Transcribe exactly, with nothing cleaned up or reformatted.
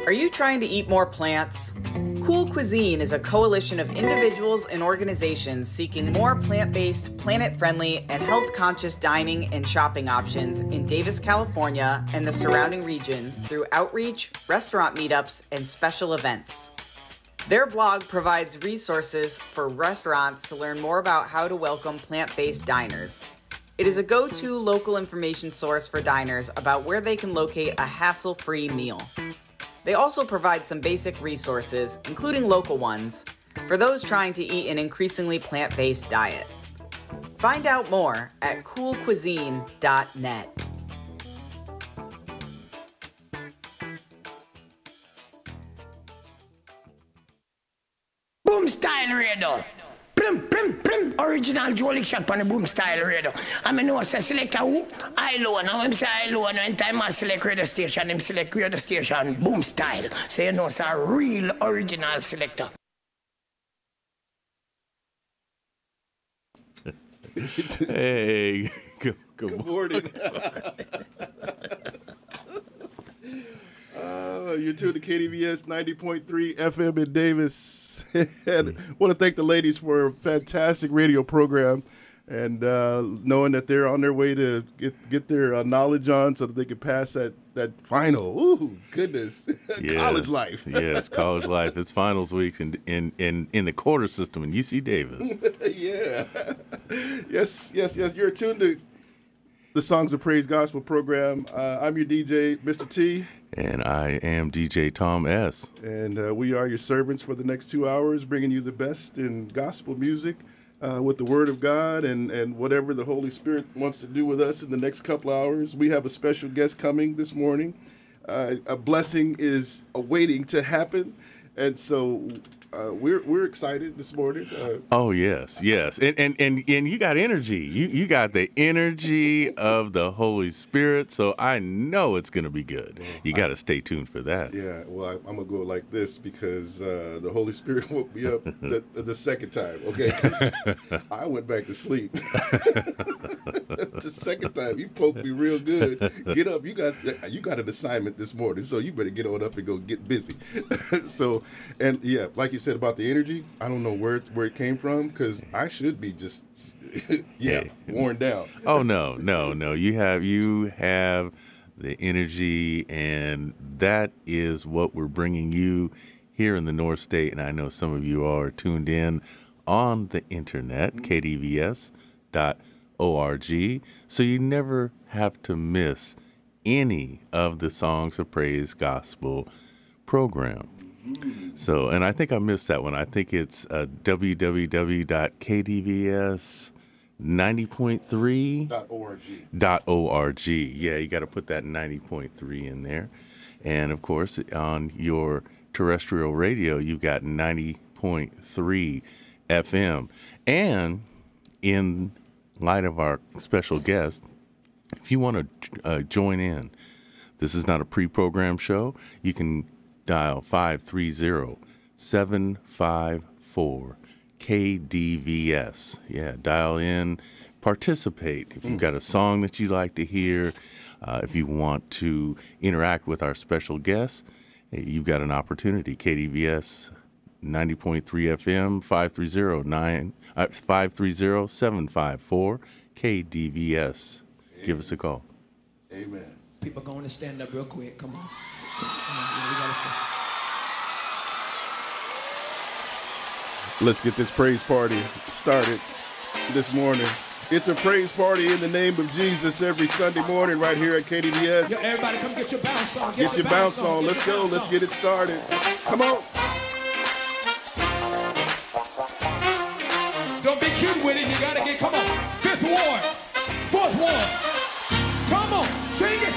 Are you trying to eat more plants? Cool Cuisine is a coalition of individuals and organizations seeking more plant-based, planet-friendly, and health-conscious dining and shopping options in Davis, California, and the surrounding region through outreach, restaurant meetups, and special events. Their blog provides resources for restaurants to learn more about how to welcome plant-based diners. It is a go-to local information source for diners about where they can locate a hassle-free meal. They also provide some basic resources, including local ones, for those trying to eat an increasingly plant-based diet. Find out more at cool cuisine dot net. Boom Style Radio. Plim, plim, plim. Original Jolly shot on the Boom Style Radio. I mean, no, say select a who? I alone. Now, I'm say I alone. When time I select radio station, I'm select radio station. Boom Style. So, you know, it's a real original selector. Hey, good, good, good morning. Uh, you're tuned to K D V S ninety point three F M in Davis. And I want to thank the ladies for a fantastic radio program and uh, knowing that they're on their way to get, get their uh, knowledge on so that they can pass that, that final. Ooh, goodness. Yes, college life. Yes, college life. It's finals weeks in, in, in, in the quarter system in U C Davis. Yeah. Yes, yes, yes. You're tuned to the Songs of Praise Gospel program. Uh, I'm your D J, Mister T. And I am D J Tom S. And uh, we are your servants for the next two hours, bringing you the best in gospel music uh, with the Word of God and, and whatever the Holy Spirit wants to do with us in the next couple hours. We have a special guest coming this morning. Uh, a blessing is awaiting to happen. And so uh, we're we're excited this morning. Uh, oh yes, yes, and and and and you got energy. You you got the energy of the Holy Spirit. So I know it's going to be good. Well, you got to stay tuned for that. Yeah. Well, I, I'm gonna go like this because uh, the Holy Spirit woke me up the, the second time. Okay, I went back to sleep. The second time, you poked me real good. Get up, you guys. You got an assignment this morning, so you better get on up and go get busy. So, and yeah, like you said about the energy, I don't know where where it came from because I should be just yeah hey. worn down. Oh no, no, no. You have you have the energy, and that is what we're bringing you here in the North State. And I know some of you are tuned in on the internet, mm-hmm. K D V S dot org, so you never have to miss any of the Songs of Praise Gospel program. So, and I think I missed that one. I think it's uh, w w w dot k d v s ninety point three dot org. Dot org. Yeah, you got to put that ninety point three in there. And, of course, on your terrestrial radio, you've got ninety point three F M. And in light of our special guest, if you want to uh, join in, this is not a pre-programmed show. You can dial five three zero, seven five four, K D V S. Yeah, dial in, participate. If you've got a song that you'd like to hear, uh, if you want to interact with our special guests, hey, you've got an opportunity. K D V S ninety point three F M, five three zero, seven five four, K D V S. Amen. Give us a call. Amen. People going to stand up real quick. Come on. Come on, we gotta stand. Let's get this praise party started this morning. It's a praise party in the name of Jesus every Sunday morning right here at K D V S. Yo, everybody come get your bounce on. Get, get your, your bounce, bounce on. on. Let's go. Let's on. Get it started. Come on. Don't be cute with it. You gotta get, come on.